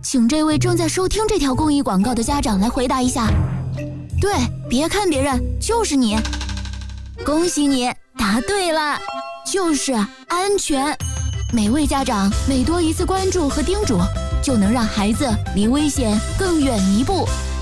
请这位正在收听这条公益广告的家长来回答一下。对，别看别人，就是你。恭喜你，答对了，就是安全。每位家长每多一次关注和叮嘱，就能让孩子离危险更远一步。